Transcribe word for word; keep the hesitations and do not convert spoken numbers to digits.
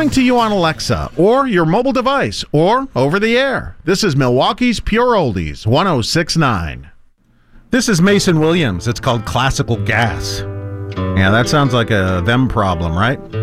coming to you on Alexa or your mobile device or over the air. This is Milwaukee's Pure Oldies, one oh six point nine. This is Mason Williams. It's called Classical Gas. Yeah, that sounds like a them problem, right?